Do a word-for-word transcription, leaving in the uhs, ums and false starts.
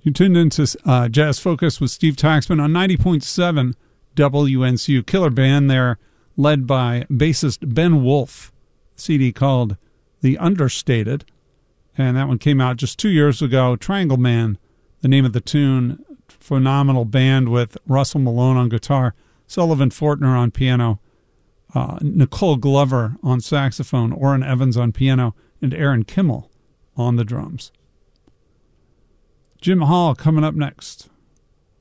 You tuned into uh, Jazz Focus with Steve Taxman on ninety point seven W N C U. Killer band there, led by bassist Ben Wolf. C D called The Understated, and that one came out just two years ago. Triangle Man, the name of the tune. Phenomenal band with Russell Malone on guitar, Sullivan Fortner on piano, uh, Nicole Glover on saxophone, Orrin Evans on piano, and Aaron Kimmel on the drums. Jim Hall coming up next.